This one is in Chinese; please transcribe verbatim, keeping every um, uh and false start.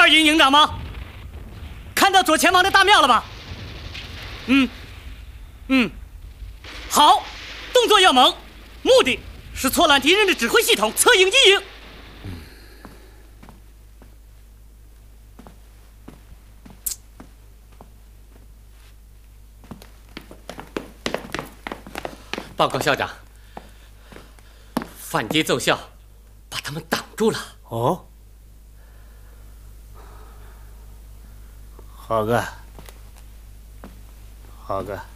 二营营长吗？看到左前方的大庙了吧？嗯，嗯，好，动作要猛，目的是错乱敌人的指挥系统，策应敌营。报告校长，反击奏效，把他们挡住了。 哦，好个，好个。